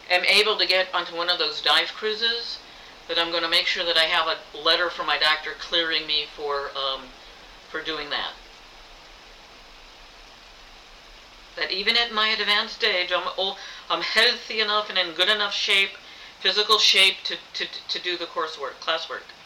am able to get onto one of those dive cruises, that I'm going to make sure that I have a letter from my doctor clearing me for doing that. That even at my advanced age, I'm healthy enough and in good enough shape, physical shape, to do the classwork.